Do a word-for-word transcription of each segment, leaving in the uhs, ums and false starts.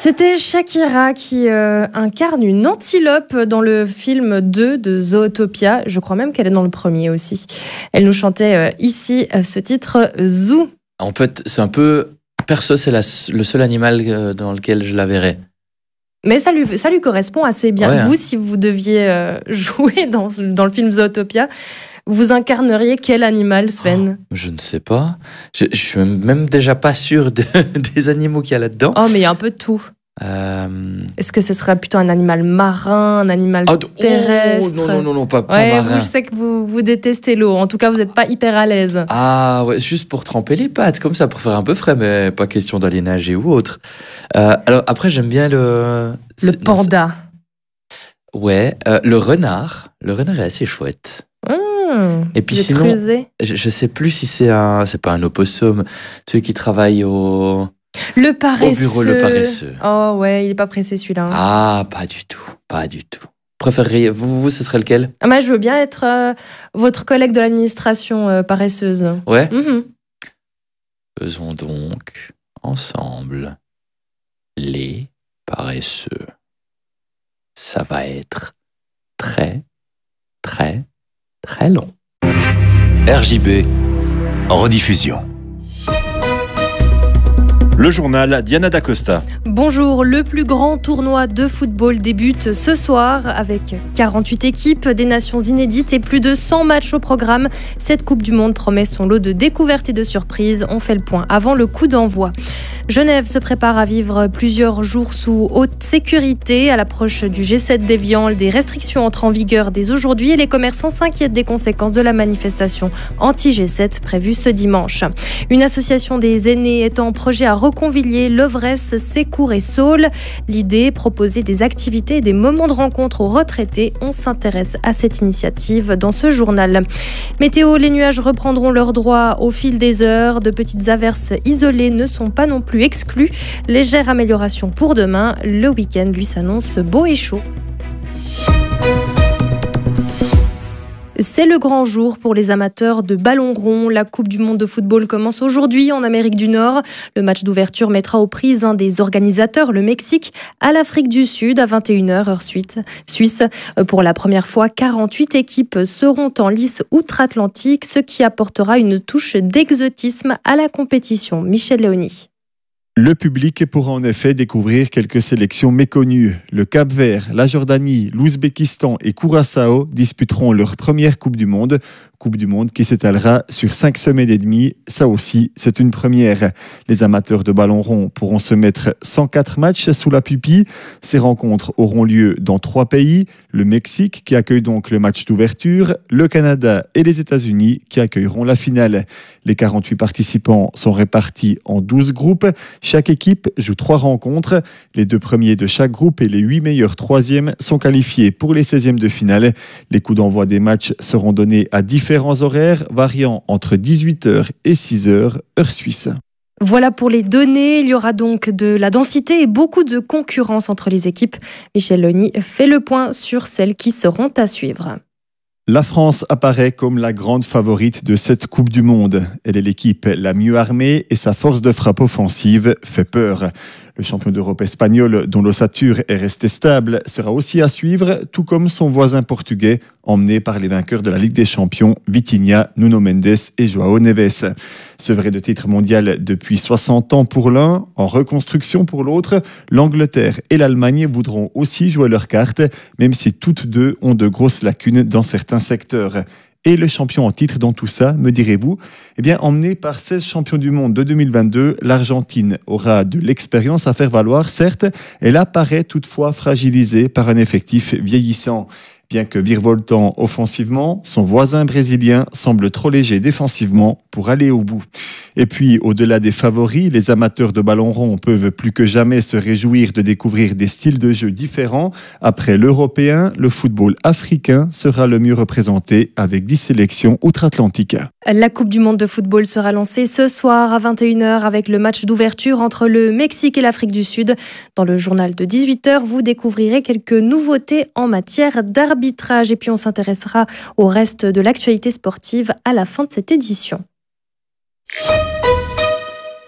C'était Shakira qui euh, incarne une antilope dans le film deux de Zootopia. Je crois même qu'elle est dans le premier aussi. Elle nous chantait euh, ici euh, ce titre Zoo. En fait, c'est un peu... Perso, c'est la, le seul animal euh, dans lequel je la verrais. Mais ça lui, ça lui correspond assez bien. Ouais, hein. Vous, si vous deviez euh, jouer dans, dans le film Zootopia, vous incarneriez quel animal, Sven ? Oh, je ne sais pas. Je, je suis même déjà pas sûr de, des animaux qu'il y a là-dedans. Oh, mais il y a un peu de tout. Euh... Est-ce que ce serait plutôt un animal marin, un animal oh, terrestre ? Oh, non, non, non, non, pas, pas ouais, marin. vous, je sais que vous, vous détestez l'eau. En tout cas, vous n'êtes pas hyper à l'aise. Ah, ouais, juste pour tremper les pattes, comme ça, pour faire un peu frais, mais pas question d'aller nager ou autre. Euh, alors, après, j'aime bien le... Le panda. Non, ouais, euh, le renard. Le renard est assez chouette. Mmh, Et puis sinon, je, je sais plus si c'est un... C'est pas un opossum, ceux qui travaillent au... Le paresseux. Au bureau, le paresseux. Oh ouais, il est pas pressé celui-là. Ah, pas du tout, pas du tout. Préféreriez, vous, vous, ce serait lequel ? Ah, moi, je veux bien être euh, votre collègue de l'administration euh, paresseuse. Ouais. Mm-hmm. Faisons donc ensemble les paresseux. Ça va être très, très, très long. R J B, en rediffusion. Le journal Diana Dacosta. Bonjour, le plus grand tournoi de football débute ce soir avec quarante-huit équipes, des nations inédites et plus de cent matchs au programme. Cette Coupe du Monde promet son lot de découvertes et de surprises. On fait le point avant le coup d'envoi. Genève se prépare à vivre plusieurs jours sous haute sécurité. À l'approche du G sept d'Évian, des restrictions entrent en vigueur dès aujourd'hui et les commerçants s'inquiètent des conséquences de la manifestation anti-G sept prévue ce dimanche. Une association des aînés est en projet à reconvilier Lovresse, Sécourt et Saules. L'idée, proposer des activités et des moments de rencontre aux retraités. On s'intéresse à cette initiative dans ce journal. Météo, les nuages reprendront leur droit au fil des heures. De petites averses isolées ne sont pas non plus exclues. Légère amélioration pour demain. Le week-end, lui, s'annonce beau et chaud. C'est le grand jour pour les amateurs de ballon rond. La Coupe du Monde de football commence aujourd'hui en Amérique du Nord. Le match d'ouverture mettra aux prises un des organisateurs, le Mexique, à l'Afrique du Sud à vingt et une heures heure suisse. Pour la première fois, quarante-huit équipes seront en lice outre-Atlantique, ce qui apportera une touche d'exotisme à la compétition. Michel Léoni. Le public pourra en effet découvrir quelques sélections méconnues. Le Cap-Vert, la Jordanie, l'Ouzbékistan et Curaçao disputeront leur première Coupe du Monde. Coupe du Monde qui s'étalera sur cinq semaines et demie. Ça aussi, c'est une première. Les amateurs de ballon rond pourront se mettre cent quatre matchs sous la pupille. Ces rencontres auront lieu dans trois pays. Le Mexique qui accueille donc le match d'ouverture, le Canada et les États-Unis qui accueilleront la finale. Les quarante-huit participants sont répartis en douze groupes. Chaque équipe joue trois rencontres. Les deux premiers de chaque groupe et les huit meilleurs troisièmes sont qualifiés pour les seizièmes de finale. Les coups d'envoi des matchs seront donnés à différents horaires variant entre dix-huit heures et six heures, heure suisse. Voilà pour les données. Il y aura donc de la densité et beaucoup de concurrence entre les équipes. Michel Léoni fait le point sur celles qui seront à suivre. La France apparaît comme la grande favorite de cette Coupe du Monde. Elle est l'équipe la mieux armée et sa force de frappe offensive fait peur. Le champion d'Europe espagnol, dont l'ossature est restée stable, sera aussi à suivre, tout comme son voisin portugais, emmené par les vainqueurs de la Ligue des Champions, Vitinha, Nuno Mendes et João Neves. Sevré de titre mondial depuis soixante ans pour l'un, en reconstruction pour l'autre, l'Angleterre et l'Allemagne voudront aussi jouer leurs cartes, même si toutes deux ont de grosses lacunes dans certains secteurs. Et le champion en titre dans tout ça, me direz-vous ? Eh bien, emmené par seize champions du monde de deux mille vingt-deux, l'Argentine aura de l'expérience à faire valoir. Certes, elle apparaît toutefois fragilisée par un effectif vieillissant. Bien que virevoltant offensivement, son voisin brésilien semble trop léger défensivement pour aller au bout. Et puis, au-delà des favoris, les amateurs de ballon rond peuvent plus que jamais se réjouir de découvrir des styles de jeu différents. Après l'européen, le football africain sera le mieux représenté avec dix sélections outre-Atlantique. La Coupe du Monde de football sera lancée ce soir à vingt et une heures avec le match d'ouverture entre le Mexique et l'Afrique du Sud. Dans le journal de dix-huit heures, vous découvrirez quelques nouveautés en matière d'arbitrage. Et puis on s'intéressera au reste de l'actualité sportive à la fin de cette édition.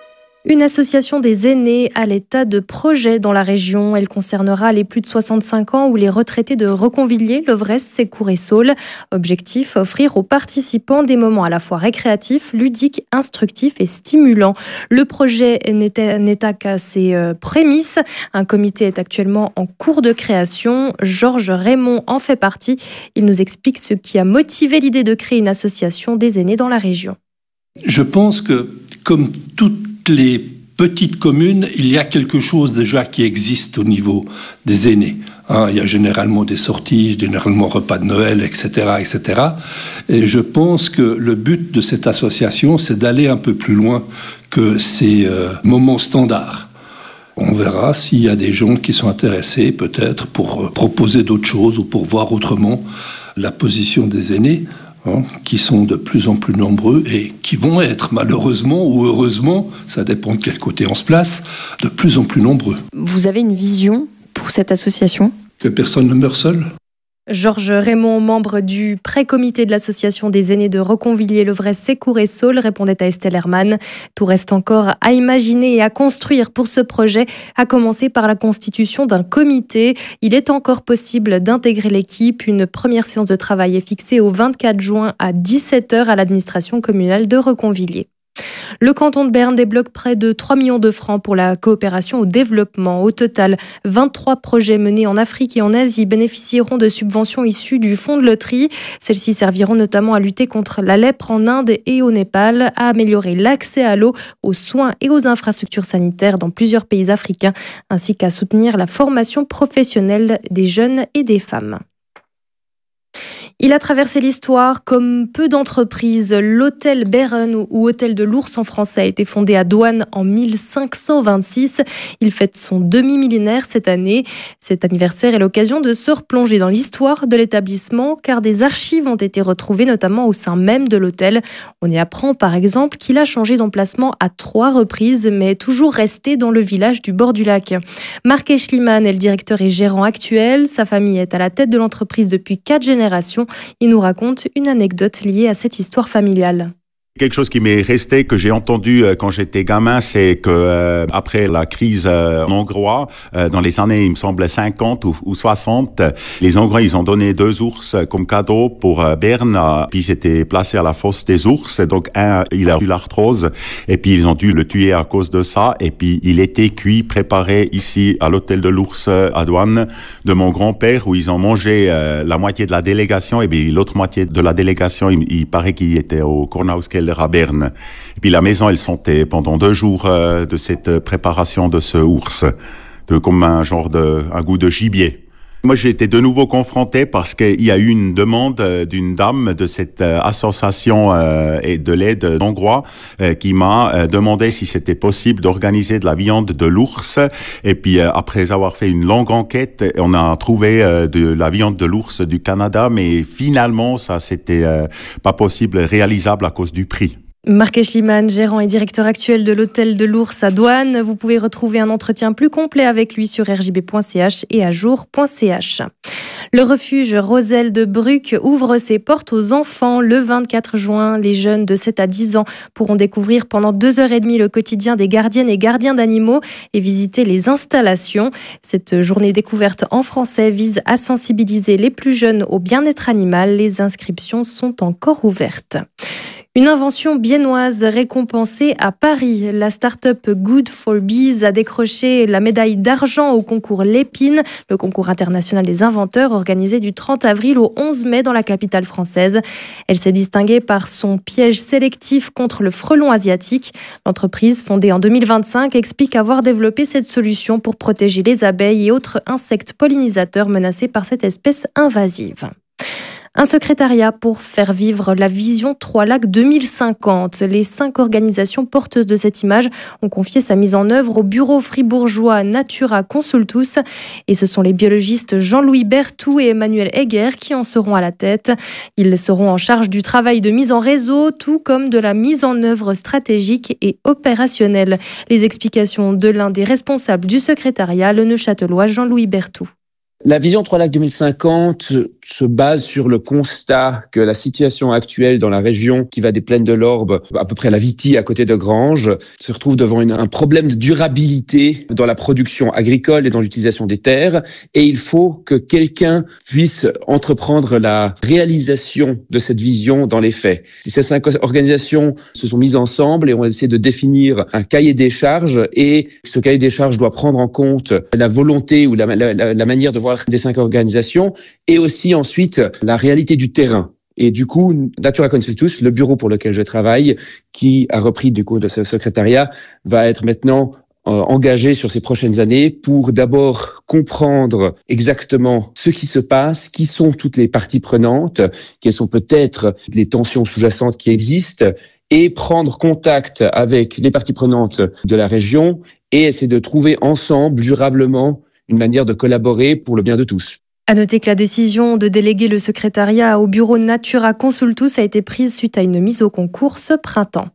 Une association des aînés à l'état de projet dans la région. Elle concernera les plus de soixante-cinq ans ou les retraités de Reconvilier, Lovresse, Sécourt et Saules. Objectif, offrir aux participants des moments à la fois récréatifs, ludiques, instructifs et stimulants. Le projet n'est qu'à ses prémices. Un comité est actuellement en cours de création. Georges Raymond en fait partie. Il nous explique ce qui a motivé l'idée de créer une association des aînés dans la région. Je pense que, comme toutes les petites communes, il y a quelque chose déjà qui existe au niveau des aînés. Hein, il y a généralement des sorties, généralement repas de Noël, et cetera, et cetera. Et je pense que le but de cette association, c'est d'aller un peu plus loin que ces euh, moments standards. On verra s'il y a des gens qui sont intéressés, peut-être, pour euh, proposer d'autres choses ou pour voir autrement la position des aînés. Hein, qui sont de plus en plus nombreux et qui vont être, malheureusement ou heureusement, ça dépend de quel côté on se place, de plus en plus nombreux. Vous avez une vision pour cette association ? Que personne ne meure seul ? Georges Raymond, membre du pré-comité de l'association des aînés de Reconvilier, Lovresse, Sécourt et Saules, répondait à Estelle Hermann. Tout reste encore à imaginer et à construire pour ce projet, à commencer par la constitution d'un comité. Il est encore possible d'intégrer l'équipe. Une première séance de travail est fixée au vingt-quatre juin à dix-sept heures à l'administration communale de Reconvilier. Le canton de Berne débloque près de trois millions de francs pour la coopération au développement. Au total, vingt-trois projets menés en Afrique et en Asie bénéficieront de subventions issues du fonds de loterie. Celles-ci serviront notamment à lutter contre la lèpre en Inde et au Népal, à améliorer l'accès à l'eau, aux soins et aux infrastructures sanitaires dans plusieurs pays africains, ainsi qu'à soutenir la formation professionnelle des jeunes et des femmes. Il a traversé l'histoire comme peu d'entreprises. L'hôtel Beren ou hôtel de l'Ours en français a été fondé à Douane en mille cinq cent vingt-six. Il fête son demi-millénaire cette année. Cet anniversaire est l'occasion de se replonger dans l'histoire de l'établissement car des archives ont été retrouvées notamment au sein même de l'hôtel. On y apprend par exemple qu'il a changé d'emplacement à trois reprises mais est toujours resté dans le village du bord du lac. Marc Eschliman est le directeur et gérant actuel. Sa famille est à la tête de l'entreprise depuis quatre générations. Il nous raconte une anecdote liée à cette histoire familiale. Quelque chose qui m'est resté, que j'ai entendu quand j'étais gamin, c'est que euh, après la crise euh, hongroise, euh, dans les années, il me semble, cinquante ou, ou soixante, les Hongrois, ils ont donné deux ours comme cadeau pour euh, Berne, euh, puis ils étaient placés à la fosse des ours, donc un, il a eu l'arthrose, et puis ils ont dû le tuer à cause de ça, et puis il était cuit, préparé ici à l'hôtel de l'Ours à Douane, de mon grand-père, où ils ont mangé euh, la moitié de la délégation, et puis l'autre moitié de la délégation, il, il paraît qu'il était au Kornhauskeller à Berne. Et puis la maison, elle sentait pendant deux jours euh, de cette préparation de ce ours, de, comme un genre de, un goût de gibier. Moi, j'ai été de nouveau confronté parce qu'il y a eu une demande d'une dame de cette euh, association euh, et de l'aide hongroise euh, qui m'a euh, demandé si c'était possible d'organiser de la viande de l'ours. Et puis, euh, après avoir fait une longue enquête, on a trouvé euh, de la viande de l'ours du Canada, mais finalement, ça, c'était euh, pas possible, réalisable à cause du prix. Marc Eschliman, gérant et directeur actuel de l'hôtel de l'Ours à Douane. Vous pouvez retrouver un entretien plus complet avec lui sur r j b point c h et ajour point c h. Le refuge Roselle de Bruck ouvre ses portes aux enfants le vingt-quatre juin. Les jeunes de sept à dix ans pourront découvrir pendant deux heures et demie le quotidien des gardiennes et gardiens d'animaux et visiter les installations. Cette journée découverte en français vise à sensibiliser les plus jeunes au bien-être animal. Les inscriptions sont encore ouvertes. Une invention biennoise récompensée à Paris. La start-up Good for Bees a décroché la médaille d'argent au concours Lépine, le concours international des inventeurs organisé du trente avril au onze mai dans la capitale française. Elle s'est distinguée par son piège sélectif contre le frelon asiatique. L'entreprise, fondée en deux mille vingt-cinq, explique avoir développé cette solution pour protéger les abeilles et autres insectes pollinisateurs menacés par cette espèce invasive. Un secrétariat pour faire vivre la vision Trois Lacs deux mille cinquante. Les cinq organisations porteuses de cette image ont confié sa mise en œuvre au bureau fribourgeois Natura Consultus. Et ce sont les biologistes Jean-Louis Berthoud et Emmanuel Egger qui en seront à la tête. Ils seront en charge du travail de mise en réseau, tout comme de la mise en œuvre stratégique et opérationnelle. Les explications de l'un des responsables du secrétariat, le Neuchâtelois Jean-Louis Berthoud. La vision Trois Lacs deux mille cinquante, se base sur le constat que la situation actuelle dans la région qui va des plaines de l'Orbe, à peu près à la Vitie, à côté de Granges, se retrouve devant une, un problème de durabilité dans la production agricole et dans l'utilisation des terres. Et il faut que quelqu'un puisse entreprendre la réalisation de cette vision dans les faits. Ces cinq organisations se sont mises ensemble et ont essayé de définir un cahier des charges. Et ce cahier des charges doit prendre en compte la volonté ou la, la, la, la manière de voir des cinq organisations et aussi ensuite la réalité du terrain. Et du coup, Natura Consultus, le bureau pour lequel je travaille, qui a repris du coup de ce secrétariat, va être maintenant euh, engagé sur ces prochaines années pour d'abord comprendre exactement ce qui se passe, qui sont toutes les parties prenantes, quelles sont peut-être les tensions sous-jacentes qui existent, et prendre contact avec les parties prenantes de la région et essayer de trouver ensemble, durablement, une manière de collaborer pour le bien de tous. À noter que la décision de déléguer le secrétariat au bureau Natura Consultus a été prise suite à une mise au concours ce printemps.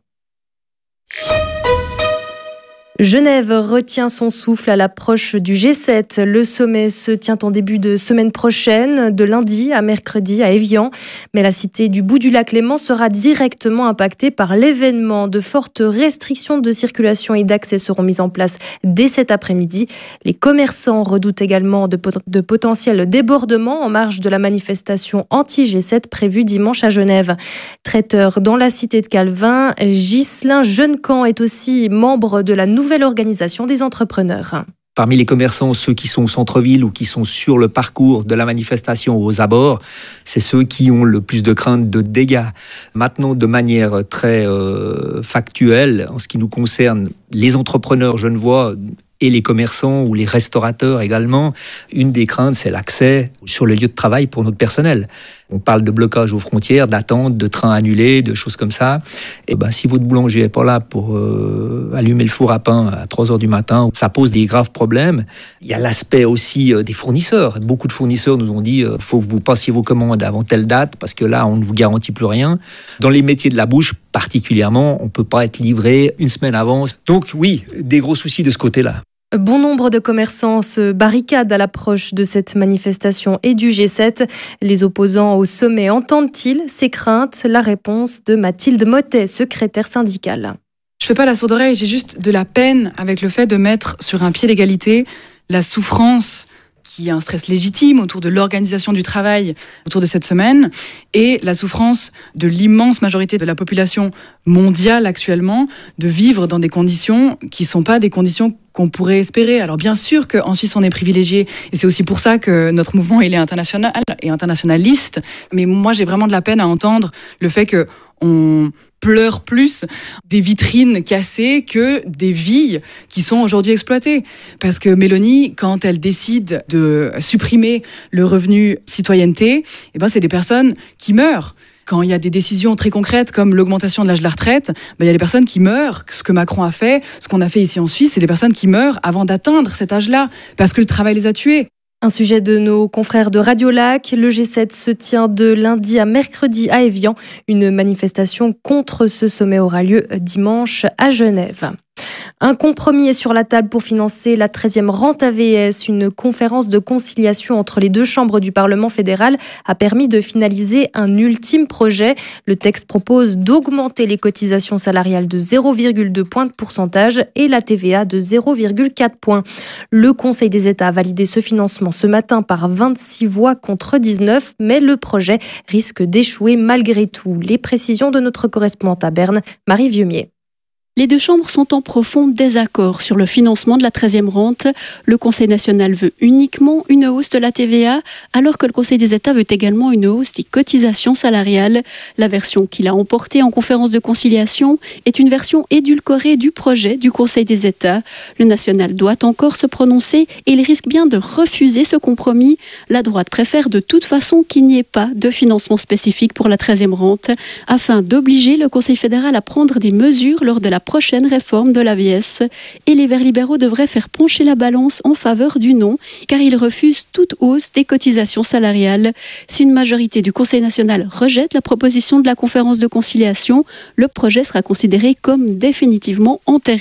Genève retient son souffle à l'approche du G sept. Le sommet se tient en début de semaine prochaine, de lundi à mercredi à Évian. Mais la cité du bout du lac Léman sera directement impactée par l'événement. De fortes restrictions de circulation et d'accès seront mises en place dès cet après-midi. Les commerçants redoutent également de, pot- de potentiels débordements en marge de la manifestation anti-G sept prévue dimanche à Genève. Traiteur dans la cité de Calvin, Ghislain Jeunecamp est aussi membre de la nouvelle organisation des entrepreneurs. Parmi les commerçants, ceux qui sont au centre-ville ou qui sont sur le parcours de la manifestation ou aux abords, c'est ceux qui ont le plus de crainte de dégâts. Maintenant, de manière très euh, factuelle, en ce qui nous concerne, les entrepreneurs genevois et les commerçants ou les restaurateurs également, une des craintes, c'est l'accès sur le lieu de travail pour notre personnel. On parle de blocage aux frontières, d'attente, de trains annulés, de choses comme ça. Et ben, si votre boulanger n'est pas là pour euh, allumer le four à pain à trois heures du matin, ça pose des graves problèmes. Il y a l'aspect aussi euh, des fournisseurs. Beaucoup de fournisseurs nous ont dit il euh, faut que vous passiez vos commandes avant telle date parce que là, on ne vous garantit plus rien. Dans les métiers de la bouche, particulièrement, on ne peut pas être livré une semaine avant. Donc oui, des gros soucis de ce côté-là. Bon nombre de commerçants se barricadent à l'approche de cette manifestation et du G sept. Les opposants au sommet entendent-ils ces craintes ? La réponse de Mathilde Mottet, secrétaire syndicale. Je fais pas la sourde oreille, j'ai juste de la peine avec le fait de mettre sur un pied d'égalité la souffrance qui est un stress légitime autour de l'organisation du travail autour de cette semaine et la souffrance de l'immense majorité de la population mondiale actuellement de vivre dans des conditions qui ne sont pas des conditions qu'on pourrait espérer. Alors bien sûr qu'en Suisse on est privilégié et c'est aussi pour ça que notre mouvement il est international et internationaliste, mais moi j'ai vraiment de la peine à entendre le fait que on pleure plus des vitrines cassées que des vies qui sont aujourd'hui exploitées. Parce que Mélanie, quand elle décide de supprimer le revenu citoyenneté, eh ben c'est des personnes qui meurent. Quand il y a des décisions très concrètes comme l'augmentation de l'âge de la retraite, ben il y a des personnes qui meurent. Ce que Macron a fait, ce qu'on a fait ici en Suisse, c'est des personnes qui meurent avant d'atteindre cet âge-là, parce que le travail les a tués. Un sujet de nos confrères de Radio Lac. Le G sept se tient de lundi à mercredi à Évian. Une manifestation contre ce sommet aura lieu dimanche à Genève. Un compromis est sur la table pour financer la treizième rente A V S. Une conférence de conciliation entre les deux chambres du Parlement fédéral a permis de finaliser un ultime projet. Le texte propose d'augmenter les cotisations salariales de zéro virgule deux points de pourcentage et la T V A de zéro virgule quatre points. Le Conseil des États a validé ce financement ce matin par vingt-six voix contre dix-neuf, mais le projet risque d'échouer malgré tout. Les précisions de notre correspondante à Berne, Marie Vieumier. Les deux chambres sont en profond désaccord sur le financement de la treizième rente. Le Conseil national veut uniquement une hausse de la T V A, alors que le Conseil des États veut également une hausse des cotisations salariales. La version qu'il a emportée en conférence de conciliation est une version édulcorée du projet du Conseil des États. Le national doit encore se prononcer et il risque bien de refuser ce compromis. La droite préfère de toute façon qu'il n'y ait pas de financement spécifique pour la treizième rente, afin d'obliger le Conseil fédéral à prendre des mesures lors de la prochaine réforme de l'A V S. Et les Verts libéraux devraient faire pencher la balance en faveur du non, car ils refusent toute hausse des cotisations salariales. Si une majorité du Conseil national rejette la proposition de la conférence de conciliation, le projet sera considéré comme définitivement enterré.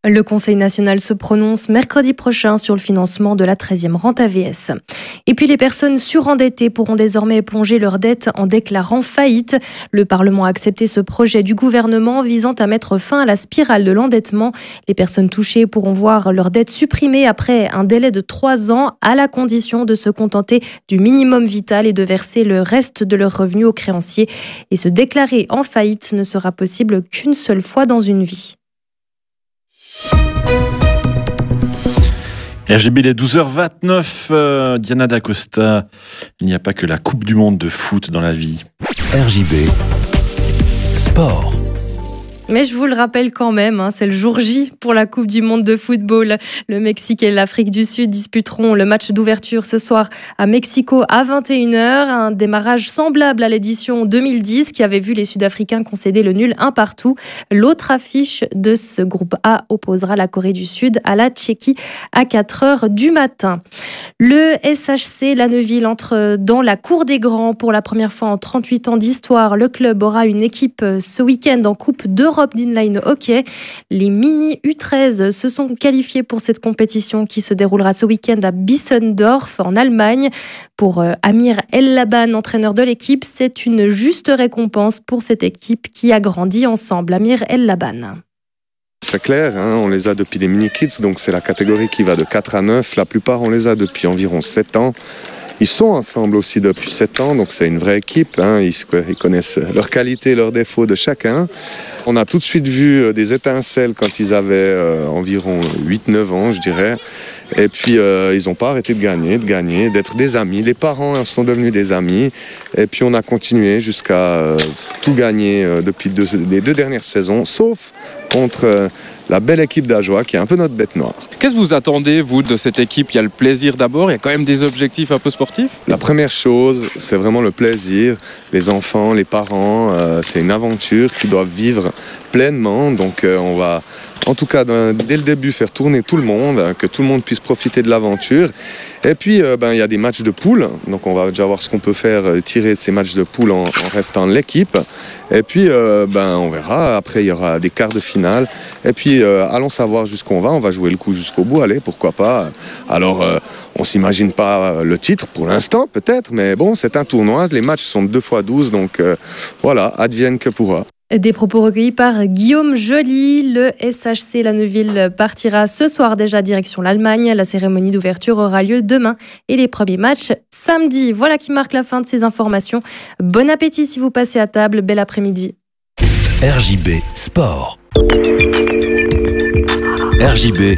Le Conseil national se prononce mercredi prochain sur le financement de la treizième rente A V S. Et puis les personnes surendettées pourront désormais éponger leurs dettes en déclarant faillite. Le Parlement a accepté ce projet du gouvernement visant à mettre fin à la spirale de l'endettement. Les personnes touchées pourront voir leurs dettes supprimées après un délai de trois ans à la condition de se contenter du minimum vital et de verser le reste de leurs revenus aux créanciers. Et se déclarer en faillite ne sera possible qu'une seule fois dans une vie. R G B, il est douze heures vingt-neuf. Euh, Diana Dacosta, il n'y a pas que la Coupe du Monde de foot dans la vie. R J B Sport. Mais je vous le rappelle quand même, hein, c'est le jour J pour la Coupe du Monde de football. Le Mexique et l'Afrique du Sud disputeront le match d'ouverture ce soir à Mexico à vingt et une heures. Un démarrage semblable à l'édition deux mille dix qui avait vu les Sud-Africains concéder le nul un partout. L'autre affiche de ce groupe A opposera la Corée du Sud à la Tchéquie à quatre heures du matin. Le S H C Lanneville entre dans la cour des grands pour la première fois en trente-huit ans d'histoire. Le club aura une équipe ce week-end en Coupe d'Europe d'inline hockey. Les mini U treize se sont qualifiés pour cette compétition qui se déroulera ce week-end à Bissendorf en Allemagne. Pour Amir El-Laban, entraîneur de l'équipe, c'est une juste récompense pour cette équipe qui a grandi ensemble. Amir El-Laban. C'est clair, hein, on les a depuis des mini-kids, donc c'est la catégorie qui va de quatre à neuf. La plupart, on les a depuis environ sept ans. Ils sont ensemble aussi depuis sept ans, donc c'est une vraie équipe. Hein, ils, ils connaissent leurs qualités, leurs défauts de chacun. On a tout de suite vu des étincelles quand ils avaient euh, environ huit neuf ans, je dirais. Et puis, euh, ils n'ont pas arrêté de gagner, de gagner, d'être des amis. Les parents hein, sont devenus des amis. Et puis, on a continué jusqu'à euh, tout gagner euh, depuis deux, les deux dernières saisons, sauf contre euh, la belle équipe d'Ajoie, qui est un peu notre bête noire. Qu'est-ce que vous attendez, vous, de cette équipe? Il y a le plaisir d'abord, il y a quand même des objectifs un peu sportifs? La première chose, c'est vraiment le plaisir. Les enfants, les parents, euh, c'est une aventure qu'ils doivent vivre pleinement. Donc, euh, on va... En tout cas, dès le début, faire tourner tout le monde, que tout le monde puisse profiter de l'aventure. Et puis, euh, ben, il y a des matchs de poule. Donc, on va déjà voir ce qu'on peut faire, tirer de ces matchs de poule en, en restant l'équipe. Et puis, euh, ben, on verra. Après, il y aura des quarts de finale. Et puis, euh, allons savoir jusqu'où on va. On va jouer le coup jusqu'au bout. Allez, pourquoi pas. Alors, euh, on ne s'imagine pas le titre pour l'instant, peut-être. Mais bon, c'est un tournoi. Les matchs sont de deux fois douze. Donc, euh, voilà, advienne que pourra. Des propos recueillis par Guillaume Joly. Le S H C Lanneville partira ce soir déjà direction l'Allemagne. La cérémonie d'ouverture aura lieu demain et les premiers matchs samedi. Voilà qui marque la fin de ces informations. Bon appétit si vous passez à table. Bel après-midi. R J B Sport. R J B,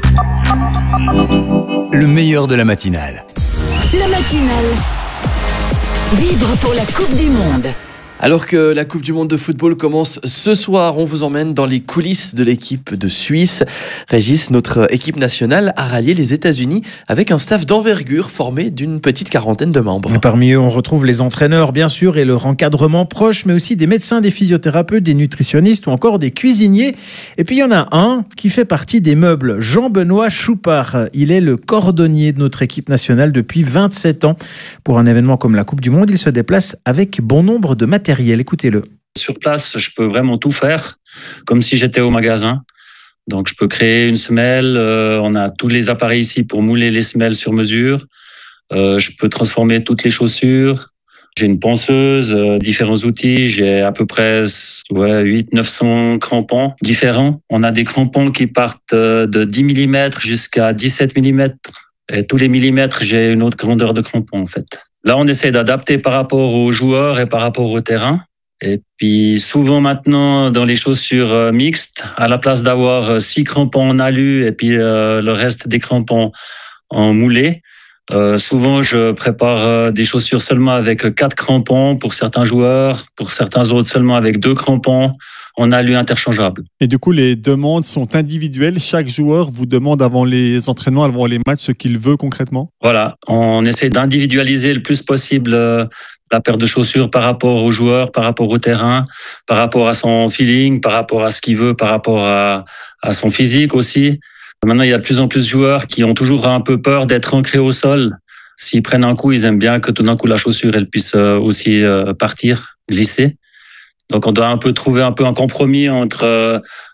le meilleur de la matinale. La matinale vibre pour la Coupe du Monde. Alors que la Coupe du Monde de football commence ce soir, on vous emmène dans les coulisses de l'équipe de Suisse. Régis, notre équipe nationale a rallié les États-Unis avec un staff d'envergure formé d'une petite quarantaine de membres. Et parmi eux, on retrouve les entraîneurs, bien sûr, et leur encadrement proche, mais aussi des médecins, des physiothérapeutes, des nutritionnistes ou encore des cuisiniers. Et puis, il y en a un qui fait partie des meubles, Jean-Benoît Choupard. Il est le cordonnier de notre équipe nationale depuis vingt-sept ans. Pour un événement comme la Coupe du Monde, il se déplace avec bon nombre de matériel. Écoutez-le. Sur place, je peux vraiment tout faire, comme si j'étais au magasin. Donc, je peux créer une semelle. Euh, on a tous les appareils ici pour mouler les semelles sur mesure. Euh, je peux transformer toutes les chaussures. J'ai une ponceuse, euh, différents outils. J'ai à peu près ouais, huit cents neuf cents crampons différents. On a des crampons qui partent de dix millimètres jusqu'à dix-sept millimètres. Et tous les millimètres, j'ai une autre grandeur de crampon, en fait. Là, on essaie d'adapter par rapport aux joueurs et par rapport au terrain. Et puis, souvent maintenant, dans les chaussures mixtes, à la place d'avoir six crampons en alu et puis euh, le reste des crampons en moulé, euh, souvent, je prépare des chaussures seulement avec quatre crampons pour certains joueurs, pour certains autres seulement avec deux crampons en alu interchangeable. Et du coup, les demandes sont individuelles. Chaque joueur vous demande avant les entraînements, avant les matchs, ce qu'il veut concrètement? Voilà, on essaie d'individualiser le plus possible la paire de chaussures par rapport aux joueurs, par rapport au terrain, par rapport à son feeling, par rapport à ce qu'il veut, par rapport à, à son physique aussi. Maintenant, il y a de plus en plus de joueurs qui ont toujours un peu peur d'être ancrés au sol. S'ils prennent un coup, ils aiment bien que tout d'un coup, la chaussure elle puisse aussi partir, glisser. Donc, on doit un peu trouver un peu un compromis entre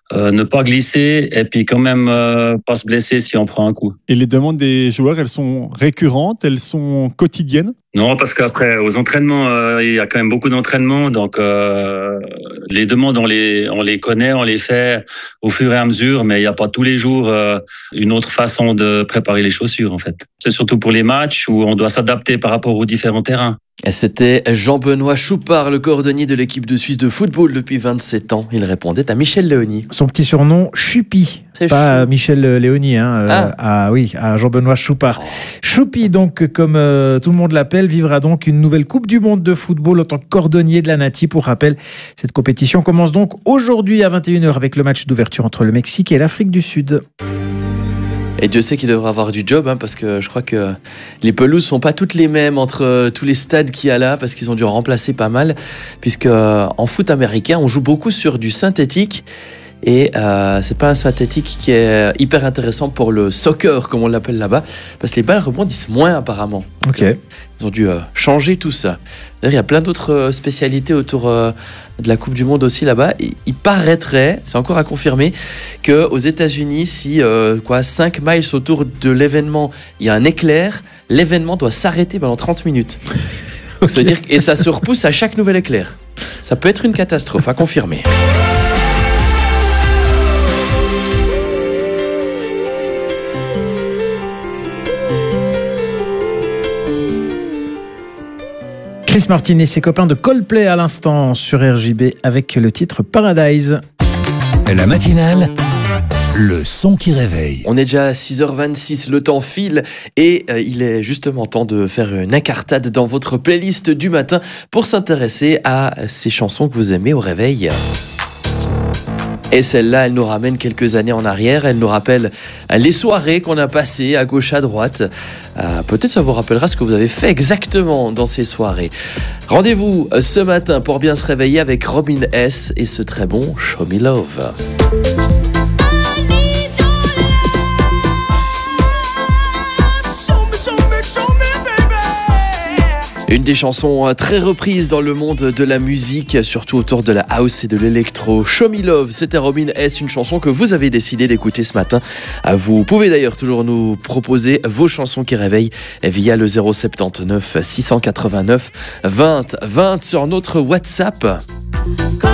euh, ne pas glisser et puis quand même euh, pas se blesser si on prend un coup. Et les demandes des joueurs, elles sont récurrentes, elles sont quotidiennes? Non, parce qu'après, aux entraînements, euh, il y a quand même beaucoup d'entraînements. Donc, euh, les demandes, on les, on les connaît, on les fait au fur et à mesure, mais il n'y a pas tous les jours euh, une autre façon de préparer les chaussures, en fait. C'est surtout pour les matchs où on doit s'adapter par rapport aux différents terrains. Et c'était Jean-Benoît Choupard, le coordonnier de l'équipe de Suisse de football depuis vingt-sept ans. Il répondait à Michel Léoni. Son petit surnom, Choupi. Pas chou. Michel Léoni, hein, euh, ah. à, oui, à Jean-Benoît Choupard. Oh. Choupi, donc, comme euh, tout le monde l'appelle, vivra donc une nouvelle Coupe du Monde de football en tant que coordonnier de la Nati. Pour rappel, cette compétition commence donc aujourd'hui à vingt et une heures avec le match d'ouverture entre le Mexique et l'Afrique du Sud. Et Dieu sait qu'il devrait avoir du job, hein, parce que je crois que les pelouses sont pas toutes les mêmes entre euh, tous les stades qu'il y a là, parce qu'ils ont dû en remplacer pas mal, puisque euh, en foot américain, on joue beaucoup sur du synthétique. Et euh, c'est pas un synthétique qui est hyper intéressant pour le soccer, comme on l'appelle là-bas, parce que les balles rebondissent moins apparemment. Ok. Ils ont dû euh, changer tout ça. D'ailleurs, il y a plein d'autres euh, spécialités autour euh, de la Coupe du Monde aussi là-bas. Et il paraîtrait, c'est encore à confirmer, qu'aux États-Unis, si euh, quoi, cinq miles autour de l'événement, il y a un éclair, l'événement doit s'arrêter pendant trente minutes. Okay. Ça veut dire, et ça se repousse à chaque nouvel éclair. Ça peut être une catastrophe, à confirmer. Chris Martin et ses copains de Coldplay à l'instant sur R J B avec le titre Paradise. La matinale, le son qui réveille. On est déjà à six heures vingt-six, le temps file et euh, il est justement temps de faire une incartade dans votre playlist du matin pour s'intéresser à ces chansons que vous aimez au réveil. Et celle-là, elle nous ramène quelques années en arrière. Elle nous rappelle les soirées qu'on a passées à gauche, à droite. Euh, peut-être ça vous rappellera ce que vous avez fait exactement dans ces soirées. Rendez-vous ce matin pour bien se réveiller avec Robin S. et ce très bon Show Me Love. Une des chansons très reprises dans le monde de la musique, surtout autour de la house et de l'électro. Show Me Love, c'était Robin S, une chanson que vous avez décidé d'écouter ce matin. Vous pouvez d'ailleurs toujours nous proposer vos chansons qui réveillent via le zéro sept neuf six cent quatre-vingt-neuf vingt vingt sur notre WhatsApp.